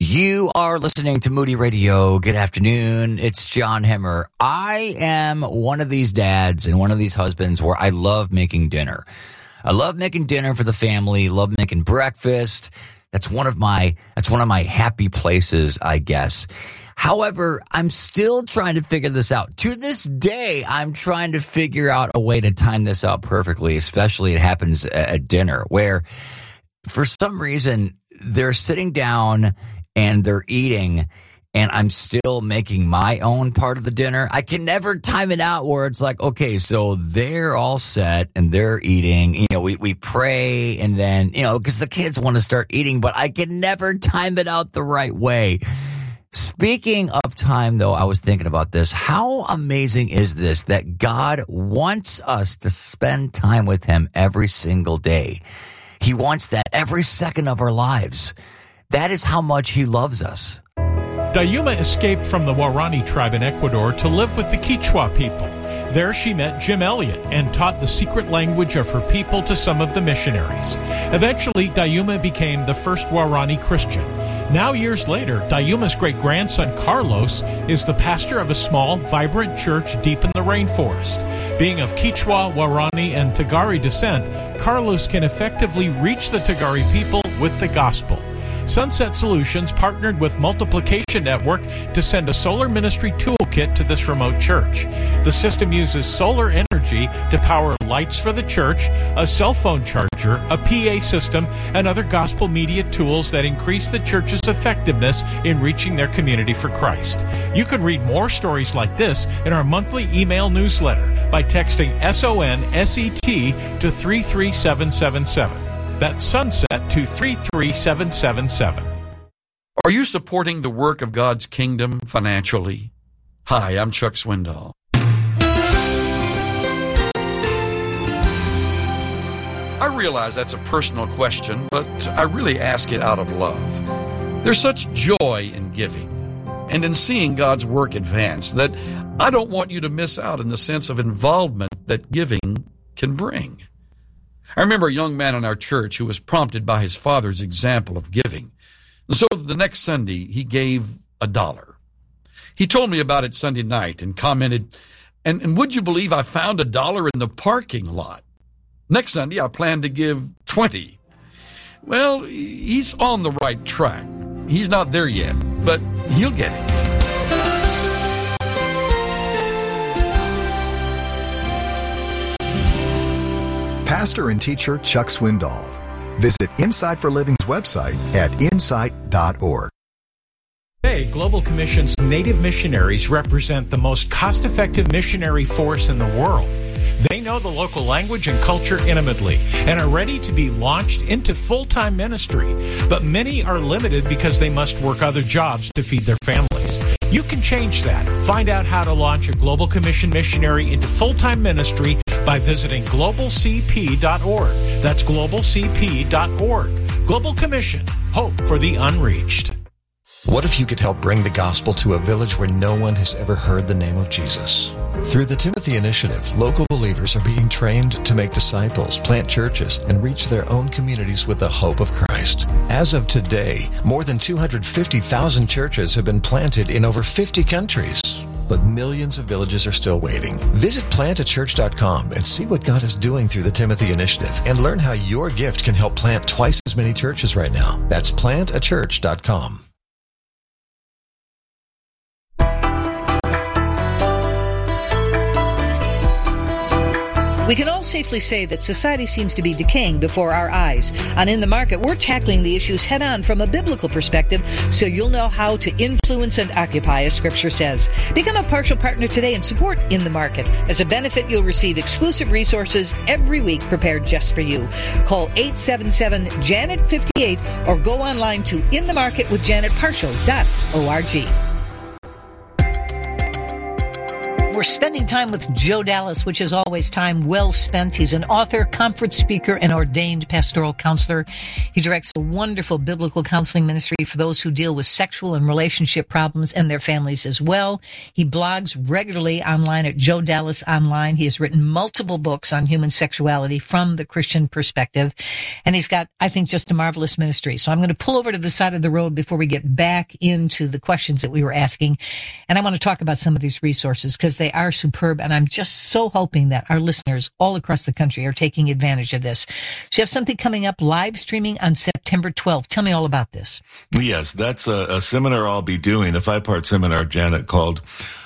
You are listening to Moody Radio. Good afternoon. It's John Hemmer. I am one of these dads and one of these husbands where I love making dinner. I love making dinner for the family, love making breakfast. That's one of my happy places, I guess. However, I'm still trying to figure this out. To this day, I'm trying to figure out a way to time this out perfectly, especially it happens at dinner where for some reason they're sitting down and they're eating, and I'm still making my own part of the dinner. I can never time it out where it's like, okay, so they're all set and they're eating. You know, we pray and then, you know, because the kids want to start eating, but I can never time it out the right way. Speaking of time, though, I was thinking about this. How amazing is this that God wants us to spend time with Him every single day? He wants that every second of our lives. That is how much He loves us. Dayuma escaped from the Waorani tribe in Ecuador to live with the Quechua people. There she met Jim Elliot and taught the secret language of her people to some of the missionaries. Eventually, Dayuma became the first Waorani Christian. Now, years later, Dayuma's great-grandson Carlos is the pastor of a small, vibrant church deep in the rainforest. Being of Quechua, Waorani, and Tagari descent, Carlos can effectively reach the Tagari people with the gospel. Sunset Solutions partnered with Multiplication Network to send a solar ministry toolkit to this remote church. The system uses solar energy to power lights for the church, a cell phone charger, a PA system, and other gospel media tools that increase the church's effectiveness in reaching their community for Christ. You can read more stories like this in our monthly email newsletter by texting SONSET to 33777. That's Sunset to 33777. Are you supporting the work of God's kingdom financially? Hi, I'm Chuck Swindoll. I realize that's a personal question, but I really ask it out of love. There's such joy in giving and in seeing God's work advance that I don't want you to miss out in the sense of involvement that giving can bring. I remember a young man in our church who was prompted by his father's example of giving. And so the next Sunday, he gave $1. He told me about it Sunday night and commented, and would you believe I found $1 in the parking lot? Next Sunday, I plan to give 20. Well, he's on the right track. He's not there yet, but he'll get it. Pastor and teacher Chuck Swindoll. Visit Insight for Living's website at insight.org. Today, Global Commission's Native missionaries represent the most cost-effective missionary force in the world. They know the local language and culture intimately and are ready to be launched into full-time ministry. But many are limited because they must work other jobs to feed their families. You can change that. Find out how to launch a Global Commission missionary into full-time ministry by visiting globalcp.org. That's globalcp.org. Global Commission, hope for the unreached. What if you could help bring the gospel to a village where no one has ever heard the name of Jesus? Through the Timothy Initiative, local believers are being trained to make disciples, plant churches, and reach their own communities with the hope of Christ. As of today, more than 250,000 churches have been planted in over 50 countries. But millions of villages are still waiting. Visit plantachurch.com and see what God is doing through the Timothy Initiative and learn how your gift can help plant twice as many churches right now. That's plantachurch.com. We can all safely say that society seems to be decaying before our eyes. On In the Market, we're tackling the issues head-on from a biblical perspective so you'll know how to influence and occupy, as Scripture says. Become a partial partner today and support In the Market. As a benefit, you'll receive exclusive resources every week prepared just for you. Call 877-JANET-58 or go online to inthemarketwithjanetpartial.org. we're spending time with Joe Dallas, which is always time well spent. He's an author, conference speaker, and ordained pastoral counselor. He directs a wonderful biblical counseling ministry for those who deal with sexual and relationship problems and their families as well. He blogs regularly online at Joe Dallas Online. He has written multiple books on human sexuality from the Christian perspective. And he's got, I think, just a marvelous ministry. So I'm going to pull over to the side of the road before we get back into the questions that we were asking. And I want to talk about some of these resources because they are superb. And I'm just so hoping that our listeners all across the country are taking advantage of this. So you have something coming up, live streaming on September 12th. Tell me all about this. Yes, that's a seminar I'll be doing, a 5-part seminar, Janet, called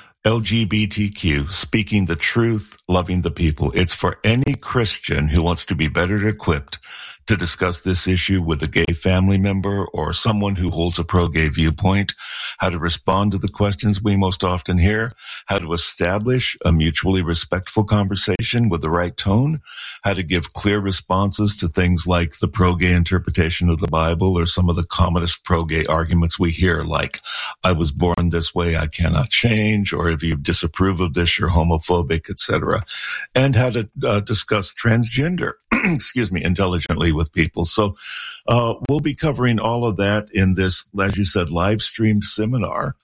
LGBTQ, Speaking the Truth, Loving the People. It's for any Christian who wants to be better equipped to discuss this issue with a gay family member or someone who holds a pro-gay viewpoint, how to respond to the questions we most often hear, how to establish a mutually respectful conversation with the right tone, how to give clear responses to things like the pro-gay interpretation of the Bible or some of the commonest pro-gay arguments we hear, like, I was born this way, I cannot change, or if you disapprove of this, you're homophobic, etc., and how to discuss transgender, intelligently with people. So we'll be covering all of that in this, as you said, live streamed seminar.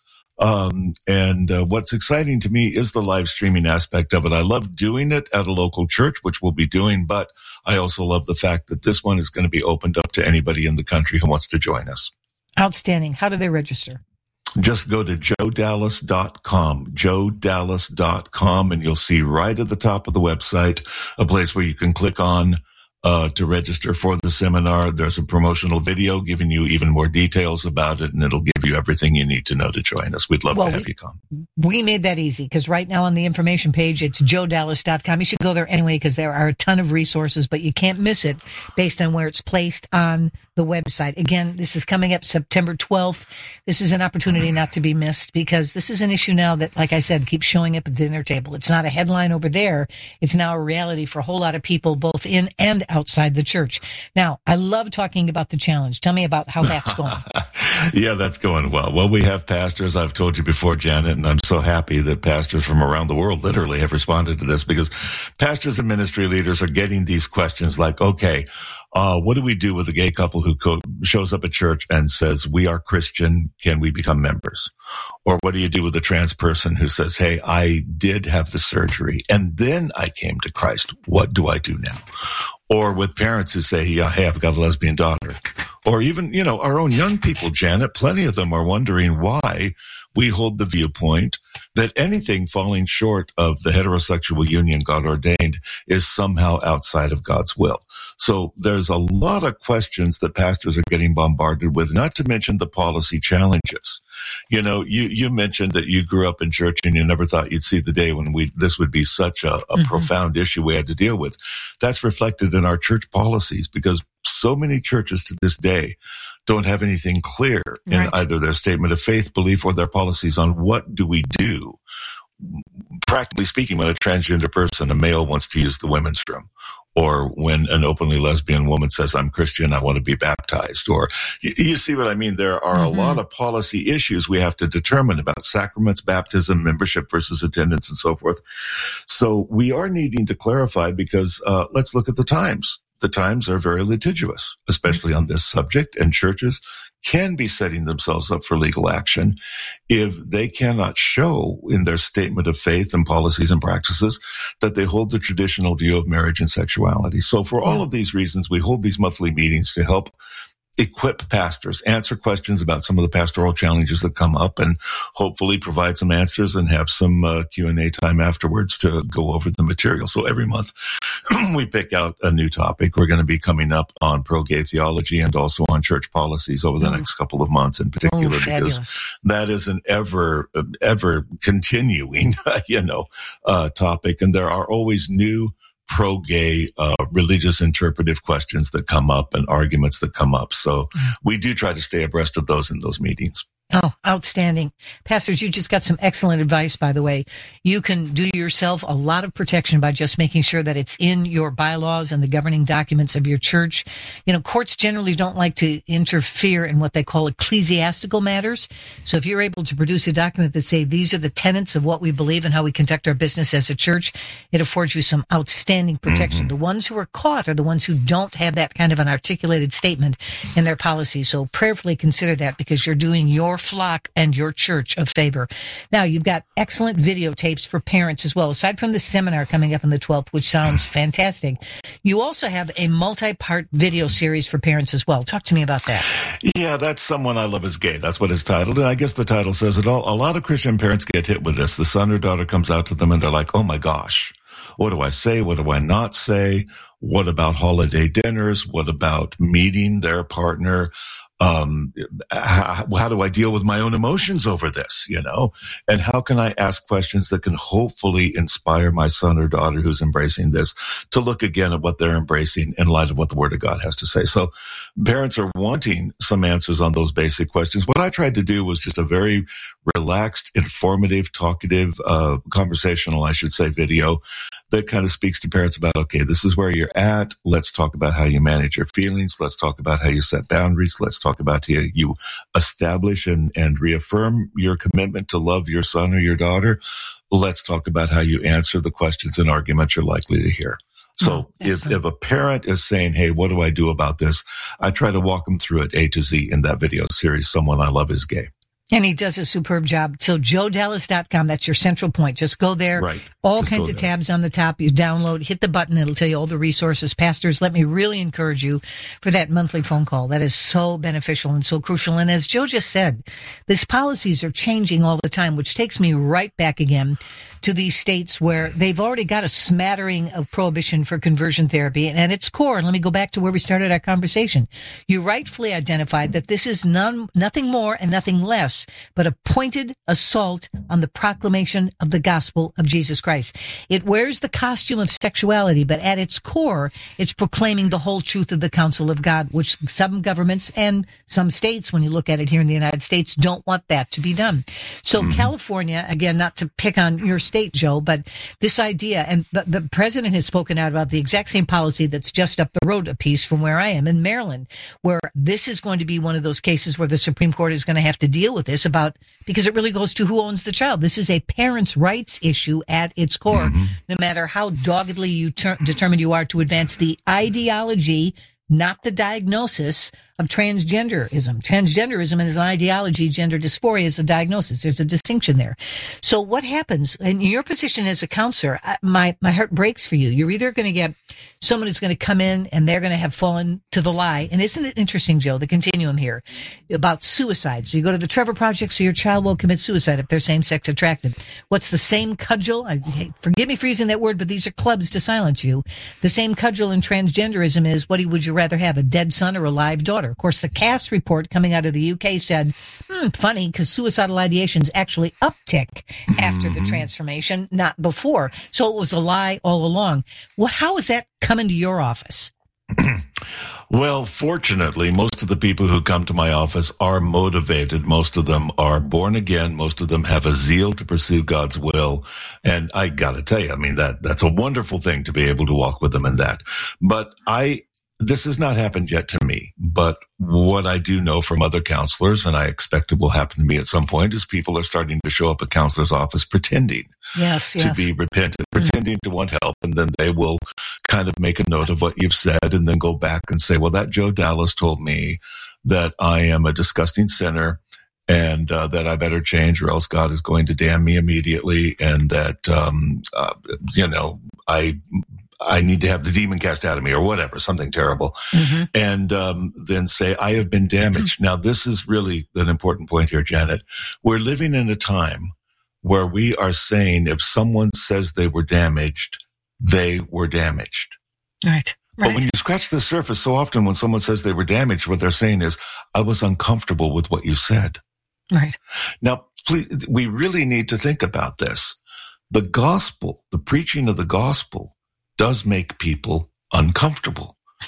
And what's exciting to me is the live streaming aspect of it. I love doing it at a local church, which we'll be doing, but I also love the fact that this one is going to be opened up to anybody in the country who wants to join us. Outstanding. How do they register? Just go to joedallas.com, joedallas.com, and you'll see right at the top of the website a place where you can click on to register for the seminar. There's a promotional video giving you even more details about it, and it'll give you everything you need to know to join us. We'd love to have you come. We made that easy because right now on the information page, it's joedallas.com. You should go there anyway because there are a ton of resources, but you can't miss it based on where it's placed on the website. Again, this is coming up September 12th. This is an opportunity not to be missed because this is an issue now that, like I said, keeps showing up at the dinner table. It's not a headline over there. It's now a reality for a whole lot of people, both in and outside the church. Now, I love talking about the challenge. Tell me about how that's going. Yeah, that's going well. Well, we have pastors, I've told you before, Janet, and I'm so happy that pastors from around the world literally have responded to this because pastors and ministry leaders are getting these questions like, okay, what do we do with a gay couple who shows up at church and says, we are Christian, can we become members? Or what do you do with a trans person who says, hey, I did have the surgery and then I came to Christ. What do I do now? Or with parents who say, yeah, hey, I've got a lesbian daughter. Or even, our own young people, Janet, plenty of them are wondering why we hold the viewpoint that anything falling short of the heterosexual union God ordained is somehow outside of God's will. So there's a lot of questions that pastors are getting bombarded with, not to mention the policy challenges. You mentioned that you grew up in church and you never thought you'd see the day when this would be such a profound issue we had to deal with. That's reflected in our church policies because so many churches to this day don't have anything clear in either their statement of faith, belief, or their policies on what do we do, practically speaking, when a transgender person, a male, wants to use the women's room. Or when an openly lesbian woman says, I'm Christian, I want to be baptized. Or you see what I mean? There are a lot of policy issues we have to determine about sacraments, baptism, membership versus attendance, and so forth. So we are needing to clarify because let's look at the times. The times are very litigious, especially on this subject, and churches can be setting themselves up for legal action if they cannot show in their statement of faith and policies and practices that they hold the traditional view of marriage and sexuality. So for all of these reasons, we hold these monthly meetings to help equip pastors, answer questions about some of the pastoral challenges that come up, and hopefully provide some answers and have some Q&A time afterwards to go over the material. So every month we pick out a new topic. We're going to be coming up on pro-gay theology and also on church policies over the next couple of months in particular, because that is an ever continuing, topic. And there are always new pro-gay religious interpretive questions that come up and arguments that come up. So we do try to stay abreast of those in those meetings. Oh, outstanding. Pastors, you just got some excellent advice, by the way. You can do yourself a lot of protection by just making sure that it's in your bylaws and the governing documents of your church. You know, courts generally don't like to interfere in what they call ecclesiastical matters. So if you're able to produce a document that say these are the tenets of what we believe and how we conduct our business as a church, it affords you some outstanding protection. The ones who are caught are the ones who don't have that kind of an articulated statement in their policy. So prayerfully consider that, because you're doing your flock and your church a favor. Now, you've got excellent videotapes for parents as well. Aside from the seminar coming up on the 12th, which sounds fantastic, you also have a multi-part video series for parents as well. Talk to me about that. Yeah, that's Someone I Love Is Gay. That's what it's titled. And I guess the title says it all. A lot of Christian parents get hit with this. The son or daughter comes out to them and they're like, oh my gosh, what do I say? What do I not say? What about holiday dinners? What about meeting their partner? How do I deal with my own emotions over this, you know? And how can I ask questions that can hopefully inspire my son or daughter who's embracing this to look again at what they're embracing in light of what the Word of God has to say? So parents are wanting some answers on those basic questions. What I tried to do was just a very relaxed, informative, talkative, conversational, I should say, video that kind of speaks to parents about, okay, this is where you're at. Let's talk about how you manage your feelings. Let's talk about how you set boundaries. Let's talk about how you establish and reaffirm your commitment to love your son or your daughter. Let's talk about how you answer the questions and arguments you're likely to hear. So if a parent is saying, hey, what do I do about this? I try to walk them through it A to Z in that video series, Someone I Love Is Gay. And he does a superb job. So joedallas.com, that's your central point. Just go there. Right. All kinds of tabs on the top. You download, hit the button. It'll tell you all the resources. Pastors, let me really encourage you for that monthly phone call. That is so beneficial and so crucial. And as Joe just said, these policies are changing all the time, which takes me right back again to these states where they've already got a smattering of prohibition for conversion therapy. And at its core, and let me go back to where we started our conversation. You rightfully identified that this is nothing more and nothing less but a pointed assault on the proclamation of the gospel of Jesus Christ. It wears the costume of sexuality, but at its core, it's proclaiming the whole truth of the counsel of God, which some governments and some states, when you look at it here in the United States, don't want that to be done. So California, again, not to pick on your state, Joe, but this idea, and the president has spoken out about the exact same policy that's just up the road a piece from where I am in Maryland, where this is going to be one of those cases where the Supreme Court is going to have to deal with this because it really goes to who owns the child. This is a parents' rights issue at its core, no matter how doggedly you determined you are to advance the ideology, not the diagnosis of transgenderism. Transgenderism is an ideology. Gender dysphoria is a diagnosis. There's a distinction there. So what happens in your position as a counselor? My heart breaks for you. You're either going to get someone who's going to come in and they're going to have fallen to the lie. And isn't it interesting, Joe, the continuum here about suicide? So you go to the Trevor Project, so your child will commit suicide if they're same-sex attracted. What's the same cudgel? Forgive me for using that word, but these are clubs to silence you. The same cudgel in transgenderism is, what would you rather have, a dead son or a live daughter? Of course, the Cass report coming out of the UK said, funny, because suicidal ideations actually uptick after the transformation, not before. So it was a lie all along. Well, how is that coming to your office? Well, fortunately, most of the people who come to my office are motivated. Most of them are born again. Most of them have a zeal to pursue God's will. And I got to tell you, I mean, that's a wonderful thing to be able to walk with them in that. But this has not happened yet to me, but what I do know from other counselors, and I expect it will happen to me at some point, is people are starting to show up at counselor's office pretending to be repentant, pretending to want help, and then they will kind of make a note of what you've said and then go back and say, well, that Joe Dallas told me that I am a disgusting sinner and that I better change or else God is going to damn me immediately, and that, I need to have the demon cast out of me or whatever, something terrible. And then say, I have been damaged. Now, this is really an important point here, Janet. We're living in a time where we are saying if someone says they were damaged, they were damaged. Right. But when you scratch the surface, so often when someone says they were damaged, what they're saying is, I was uncomfortable with what you said. Right. Now, please, we really need to think about this. The gospel, the preaching of the gospel, does make people uncomfortable.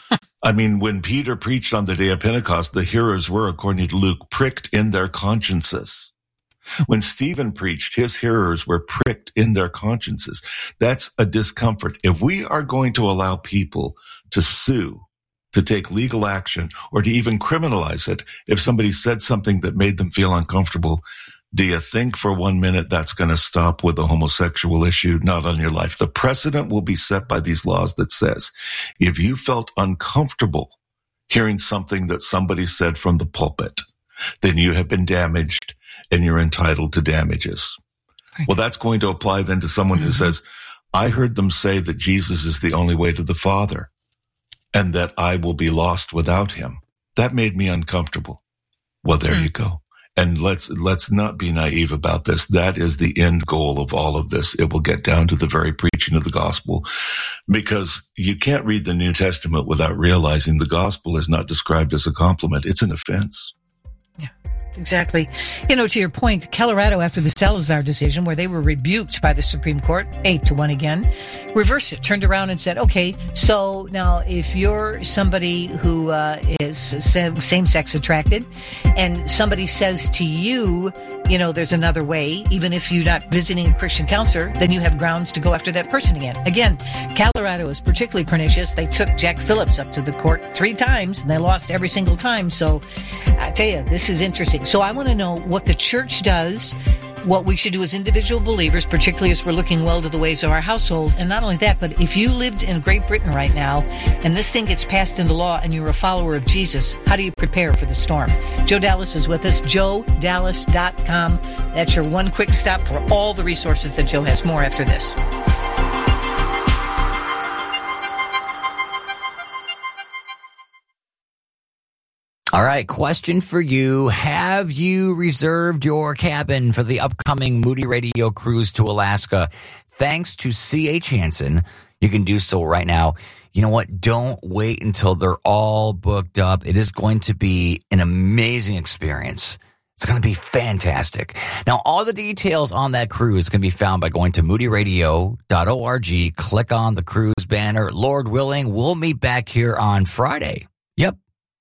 I mean, when Peter preached on the day of Pentecost, the hearers were, according to Luke, pricked in their consciences. When Stephen preached, his hearers were pricked in their consciences. That's a discomfort. If we are going to allow people to sue, to take legal action, or to even criminalize it, if somebody said something that made them feel uncomfortable, do you think for 1 minute that's going to stop with the homosexual issue? Not on your life. The precedent will be set by these laws that says, if you felt uncomfortable hearing something that somebody said from the pulpit, then you have been damaged and you're entitled to damages. Right. Well, that's going to apply then to someone who says, I heard them say that Jesus is the only way to the Father and that I will be lost without him. That made me uncomfortable. Well, there you go. And let's not be naive about this. That is the end goal of all of this. It will get down to the very preaching of the gospel, because you can't read the New Testament without realizing the gospel is not described as a compliment. It's an offense. Yeah, exactly. To your point, Colorado, after the Salazar decision, where they were rebuked by the Supreme Court, 8-1 again, reversed it, turned around and said, okay, so now if you're somebody who is same-sex attracted and somebody says to you, there's another way, even if you're not visiting a Christian counselor, then you have grounds to go after that person again. Again, Colorado is particularly pernicious. They took Jack Phillips up to the court 3 times, and they lost every single time. So I tell you, this is interesting. So I want to know what the church does, what we should do as individual believers, particularly as we're looking well to the ways of our household. And not only that, but if you lived in Great Britain right now and this thing gets passed into law and you're a follower of Jesus, how do you prepare for the storm? Joe Dallas is with us, joedallas.com. That's your one quick stop for all the resources that Joe has. More after this. All right, question for you. Have you reserved your cabin for the upcoming Moody Radio cruise to Alaska? Thanks to C.H. Hansen, you can do so right now. You know what? Don't wait until they're all booked up. It is going to be an amazing experience. It's going to be fantastic. Now, all the details on that cruise can be found by going to moodyradio.org. Click on the cruise banner. Lord willing, we'll meet back here on Friday. Yep.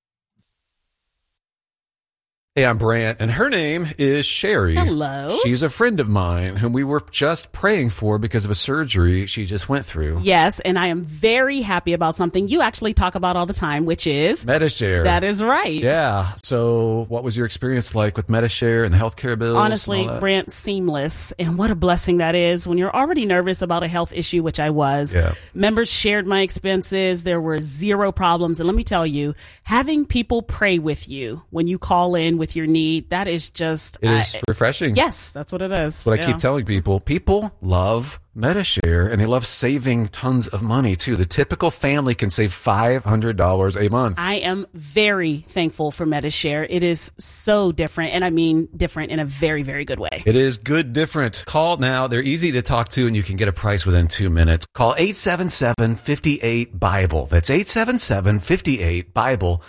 Hey, I'm Brant, and her name is Sherry. Hello. She's a friend of mine whom we were just praying for because of a surgery she just went through. Yes, and I am very happy about something you actually talk about all the time, which is Medi-Share. That is right. Yeah. So what was your experience like with Medi-Share and the healthcare bills? Honestly, Brant, seamless. And what a blessing that is when you're already nervous about a health issue, which I was. Yeah. Members shared my expenses. There were 0 problems. And let me tell you, having people pray with you when you call in with your need, that is just... It is refreshing. Yes, that's what it is. What I keep telling people. People love Medi-Share, and they love saving tons of money, too. The typical family can save $500 a month. I am very thankful for Medi-Share. It is so different, and I mean different in a very, very good way. It is good different. Call now. They're easy to talk to, and you can get a price within 2 minutes. Call 877-58-BIBLE. That's 877-58-BIBLE.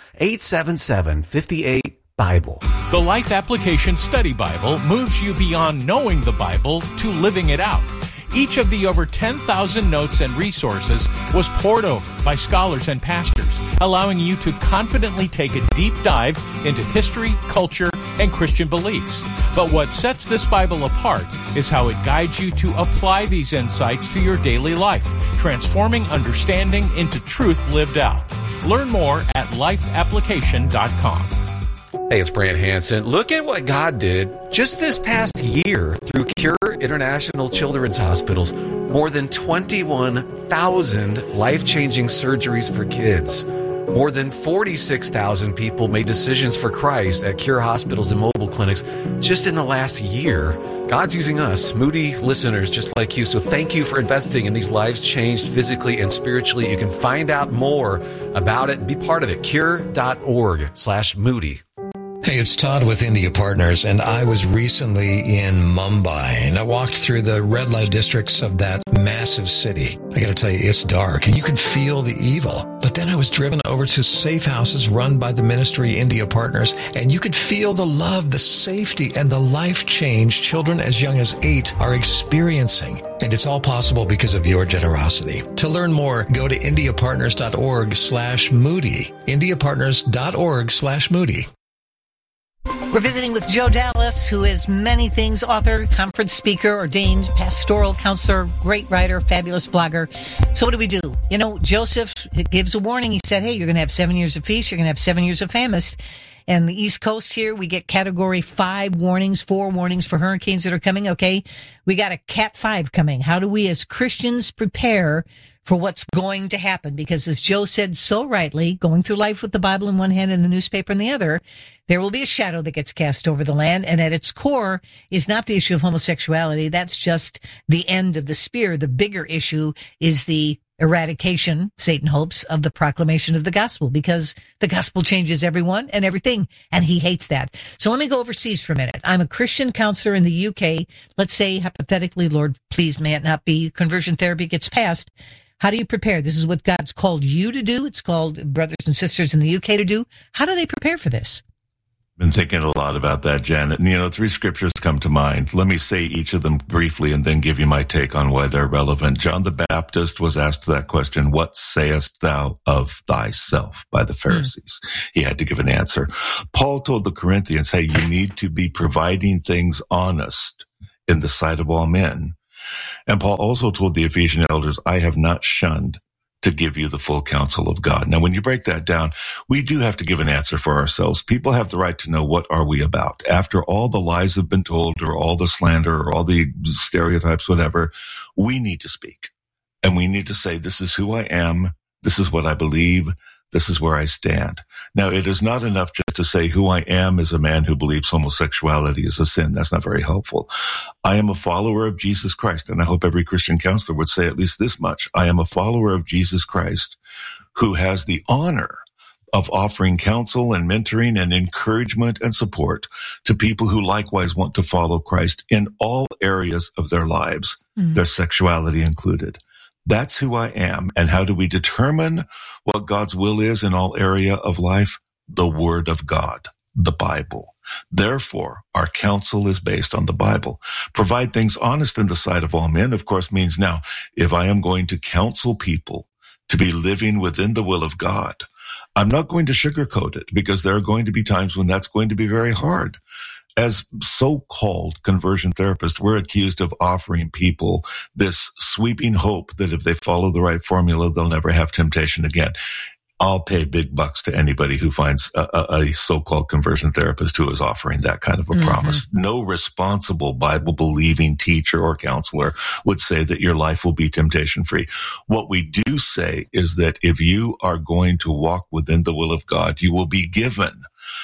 877-58-BIBLE. The Life Application Study Bible moves you beyond knowing the Bible to living it out. Each of the over 10,000 notes and resources was poured over by scholars and pastors, allowing you to confidently take a deep dive into history, culture, and Christian beliefs. But what sets this Bible apart is how it guides you to apply these insights to your daily life, transforming understanding into truth lived out. Learn more at lifeapplication.com. Hey, it's Brant Hansen. Look at what God did just this past year through Cure International Children's Hospitals. More than 21,000 life-changing surgeries for kids. More than 46,000 people made decisions for Christ at Cure hospitals and mobile clinics just in the last year. God's using us, Moody listeners just like you. So thank you for investing in these lives changed physically and spiritually. You can find out more about it and be part of it. Cure.org/Moody. Hey, it's Todd with India Partners, and I was recently in Mumbai, and I walked through the red light districts of that massive city. I got to tell you, it's dark, and you can feel the evil. But But then I was driven over to safe houses run by the Ministry India Partners, and you could feel the love, the safety, and the life change children as young as 8 are experiencing. And it's all possible because of your generosity. To learn more, go to indiapartners.org/Moody. indiapartners.org/Moody. We're visiting with Joe Dallas, who is many things: author, conference speaker, ordained pastoral counselor, great writer, fabulous blogger. So what do? You know, Joseph gives a warning. He said, hey, you're going to have 7 years of feast. You're going to have 7 years of famine. And the East Coast here, we get category 5 warnings, 4 warnings for hurricanes that are coming. Okay. We got a Cat 5 coming. How do we as Christians prepare for what's going to happen? Because as Joe said so rightly, going through life with the Bible in one hand and the newspaper in the other, there will be a shadow that gets cast over the land. And at its core is not the issue of homosexuality. That's just the end of the spear. The bigger issue is the eradication, Satan hopes, of the proclamation of the gospel, because the gospel changes everyone and everything, and he hates that. So let me go overseas for a minute. I'm a Christian counselor in the UK. Let's say, hypothetically, Lord, please may it not be, conversion therapy gets passed. How do you prepare? This is what God's called you to do. It's called brothers and sisters in the UK to do. How do they prepare for this? Been thinking a lot about that, Janet. And, 3 scriptures come to mind. Let me say each of them briefly and then give you my take on why they're relevant. John the Baptist was asked that question, what sayest thou of thyself, by the Pharisees? He had to give an answer. Paul told the Corinthians, hey, you need to be providing things honest in the sight of all men. And Paul also told the Ephesian elders, I have not shunned to give you the full counsel of God. Now, when you break that down, we do have to give an answer for ourselves. People have the right to know, what are we about? After all the lies have been told, or all the slander, or all the stereotypes, whatever, we need to speak. And we need to say, this is who I am. This is what I believe. This is where I stand. Now, it is not enough just to say who I am as a man who believes homosexuality is a sin. That's not very helpful. I am a follower of Jesus Christ, and I hope every Christian counselor would say at least this much. I am a follower of Jesus Christ who has the honor of offering counsel and mentoring and encouragement and support to people who likewise want to follow Christ in all areas of their lives, their sexuality included. That's who I am. And how do we determine what God's will is in all area of life? The Word of God, the Bible. Therefore, our counsel is based on the Bible. Provide things honest in the sight of all men, of course, means now, if I am going to counsel people to be living within the will of God, I'm not going to sugarcoat it, because there are going to be times when that's going to be very hard. As so-called conversion therapists, we're accused of offering people this sweeping hope that if they follow the right formula, they'll never have temptation again. I'll pay big bucks to anybody who finds a so-called conversion therapist who is offering that kind of a promise. No responsible Bible-believing teacher or counselor would say that your life will be temptation-free. What we do say is that if you are going to walk within the will of God, you will be given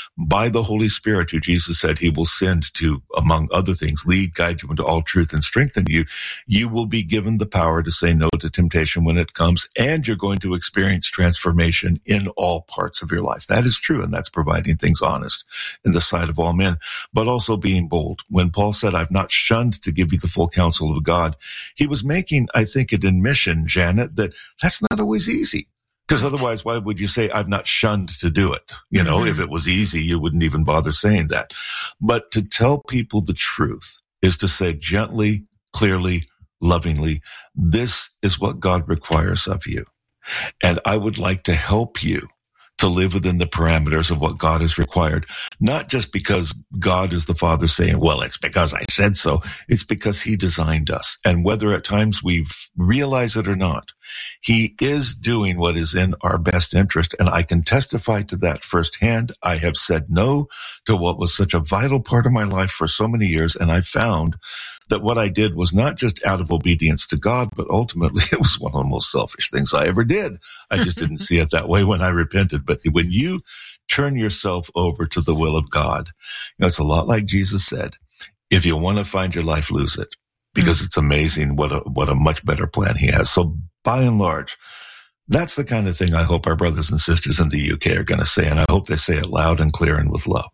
by the Holy Spirit, who Jesus said he will send to, among other things, lead, guide you into all truth and strengthen you. You will be given the power to say no to temptation when it comes, and you're going to experience transformation in all parts of your life. That is true, and that's providing things honest in the sight of all men, but also being bold. When Paul said, I've not shunned to give you the full counsel of God, he was making, I think, an admission, Janet, that that's not always easy. Because otherwise, why would you say, I've not shunned to do it? If it was easy, you wouldn't even bother saying that. But to tell people the truth is to say gently, clearly, lovingly, this is what God requires of you. And I would like to help you to live within the parameters of what God has required. Not just because God is the Father saying, well, it's because I said so. It's because he designed us. And whether at times we realize it or not, he is doing what is in our best interest. And I can testify to that firsthand. I have said no to what was such a vital part of my life for so many years. And I found that what I did was not just out of obedience to God, but ultimately it was one of the most selfish things I ever did. I just didn't see it that way when I repented. But when you turn yourself over to the will of God, it's a lot like Jesus said, if you want to find your life, lose it, because it's amazing what a much better plan he has. So by and large, that's the kind of thing I hope our brothers and sisters in the UK are going to say. And I hope they say it loud and clear and with love.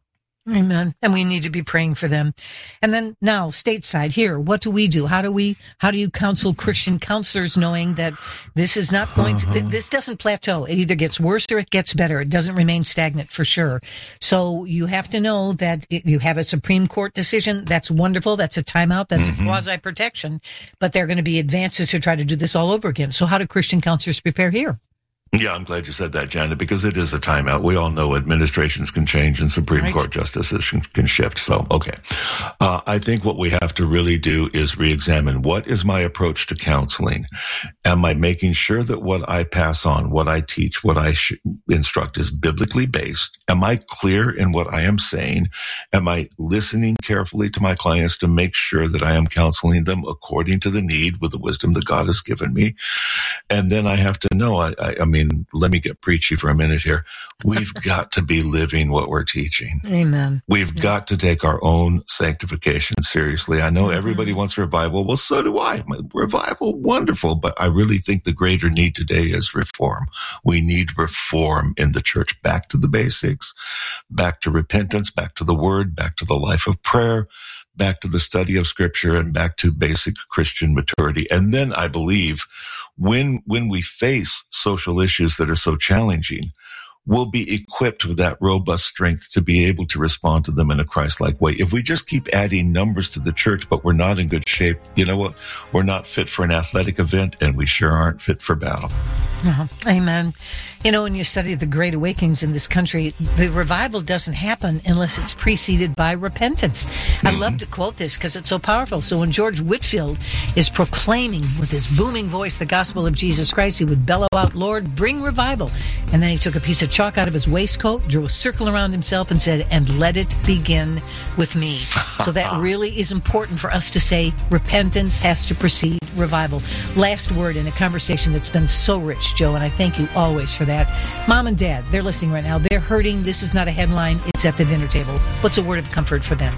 Amen. And we need to be praying for them. And then now, stateside here, what do we do? How do you counsel Christian counselors knowing that this is not going to, this doesn't plateau. It either gets worse or it gets better. It doesn't remain stagnant for sure. So you have to know that you have a Supreme Court decision. That's wonderful. That's a timeout. That's a quasi-protection. But there are going to be advances to try to do this all over again. So how do Christian counselors prepare here? Yeah, I'm glad you said that, Janet, because it is a timeout. We all know administrations can change and Supreme Court justices can shift. So, okay. I think what we have to really do is reexamine what is my approach to counseling. Am I making sure that what I pass on, what I teach, what I instruct is biblically based? Am I clear in what I am saying? Am I listening carefully to my clients to make sure that I am counseling them according to the need with the wisdom that God has given me? And then I have to know, I mean, let me get preachy for a minute here. We've got to be living what we're teaching. Amen. We've got to take our own sanctification seriously. I know everybody wants revival. Well, so do I. Revival, wonderful. But I really think the greater need today is reform. We need reform in the church. Back to the basics, back to repentance, back to the word, back to the life of prayer, back to the study of scripture, and back to basic Christian maturity. And then I believe when we face social issues that are so challenging, we'll be equipped with that robust strength to be able to respond to them in a Christ-like way. If we just keep adding numbers to the church, but we're not in good shape, you know what? We're not fit for an athletic event, and we sure aren't fit for battle. Amen. You know, when you study the great awakenings in this country, the revival doesn't happen unless it's preceded by repentance. I love to quote this because it's so powerful. So when George Whitefield is proclaiming with his booming voice the gospel of Jesus Christ, he would bellow out, "Lord, bring revival." And then he took a piece of chalk out of his waistcoat, drew a circle around himself and said, "And let it begin with me." So that really is important for us to say repentance has to precede revival. Last word in a conversation that's been so rich, Joe, and I thank you always for that. Mom and Dad, they're listening right now. They're hurting. This is not a headline. It's at the dinner table. What's a word of comfort for them?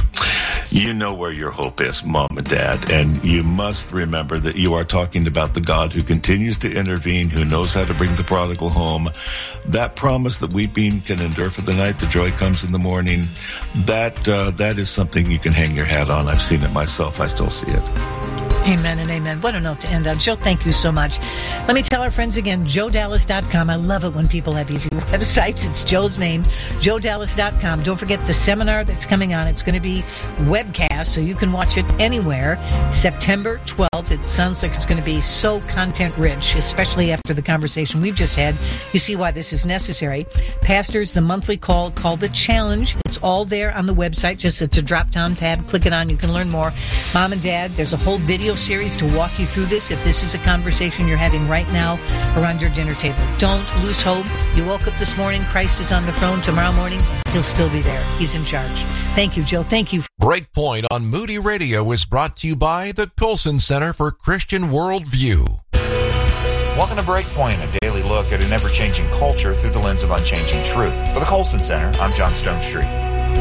You know where your hope is, Mom and Dad, and you must remember that you are talking about the God who continues to intervene, who knows how to bring the prodigal home. That promise that weeping can endure for the night, the joy comes in the morning, that is something you can hang your hat on. I've seen it myself. I still see it. Amen and amen. What a note to end on. Joe, thank you so much. Let me tell our friends again, joedallas.com. I love it when people have easy websites. It's Joe's name, joedallas.com. Don't forget the seminar that's coming on. It's going to be webcast, so you can watch it anywhere. September 12th. It sounds like it's going to be so content-rich, especially after the conversation we've just had. You see why this is necessary. Pastors, the monthly call called The Challenge. It's all there on the website. Just it's a drop-down tab. Click it on. You can learn more. Mom and Dad, there's a whole video series to walk you through this if this is a conversation you're having right now around your dinner table. Don't lose hope. You woke up this morning, Christ is on the throne. Tomorrow morning, he'll still be there. He's in charge. Thank you, Joe. Thank you. Breakpoint on Moody Radio is brought to you by the Colson Center for Christian Worldview. Welcome to Breakpoint, a daily look at an ever-changing culture through the lens of unchanging truth. For the Colson Center, I'm John Stone Street.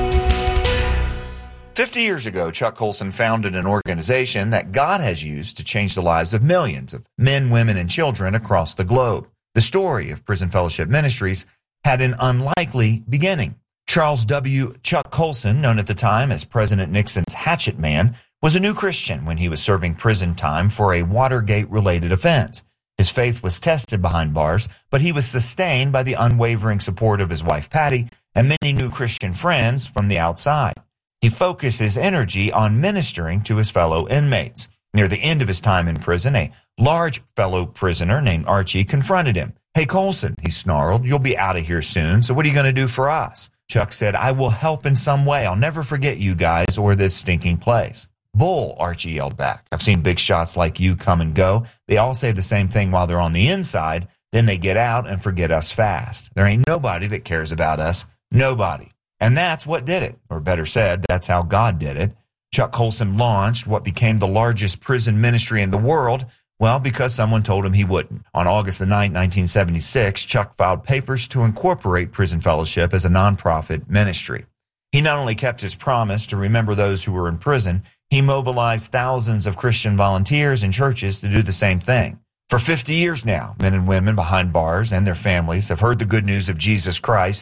50 years ago, Chuck Colson founded an organization that God has used to change the lives of millions of men, women, and children across the globe. The story of Prison Fellowship Ministries had an unlikely beginning. Charles W. Chuck Colson, known at the time as President Nixon's hatchet man, was a new Christian when he was serving prison time for a Watergate-related offense. His faith was tested behind bars, but he was sustained by the unwavering support of his wife, Patty, and many new Christian friends from the outside. He focused his energy on ministering to his fellow inmates. Near the end of his time in prison, a large fellow prisoner named Archie confronted him. "Hey, Colson," he snarled, "you'll be out of here soon, so what are you going to do for us?" Chuck said, "I will help in some way. I'll never forget you guys or this stinking place." "Bull," Archie yelled back. "I've seen big shots like you come and go. They all say the same thing while they're on the inside, then they get out and forget us fast. There ain't nobody that cares about us. Nobody." And that's what did it. Or better said, that's how God did it. Chuck Colson launched what became the largest prison ministry in the world, well, because someone told him he wouldn't. On August the 9th, 1976, Chuck filed papers to incorporate Prison Fellowship as a nonprofit ministry. He not only kept his promise to remember those who were in prison, he mobilized thousands of Christian volunteers and churches to do the same thing. For 50 years now, men and women behind bars and their families have heard the good news of Jesus Christ through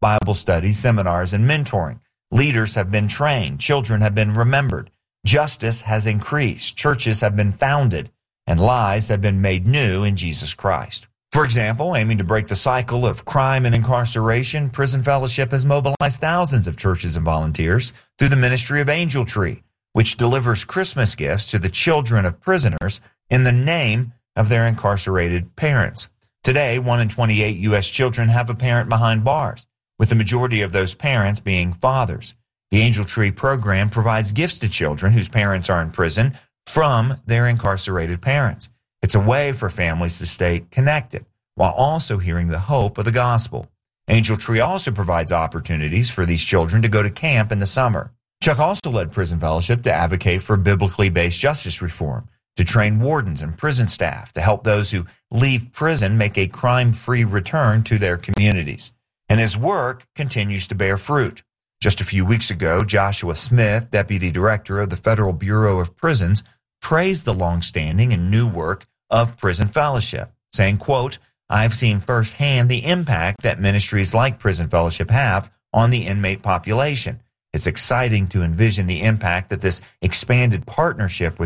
Bible studies, seminars, and mentoring. Leaders have been trained. Children have been remembered. Justice has increased. Churches have been founded. And lives have been made new in Jesus Christ. For example, aiming to break the cycle of crime and incarceration, Prison Fellowship has mobilized thousands of churches and volunteers through the ministry of Angel Tree, which delivers Christmas gifts to the children of prisoners in the name of their incarcerated parents. Today, 1 in 28 U.S. children have a parent behind bars, with the majority of those parents being fathers. The Angel Tree program provides gifts to children whose parents are in prison from their incarcerated parents. It's a way for families to stay connected while also hearing the hope of the gospel. Angel Tree also provides opportunities for these children to go to camp in the summer. Chuck also led Prison Fellowship to advocate for biblically based justice reform, to train wardens and prison staff to help those who leave prison make a crime-free return to their communities. And his work continues to bear fruit. Just a few weeks ago, Joshua Smith, Deputy Director of the Federal Bureau of Prisons, praised the long-standing and new work of Prison Fellowship, saying, quote, "I've seen firsthand the impact that ministries like Prison Fellowship have on the inmate population. It's exciting to envision the impact that this expanded partnership with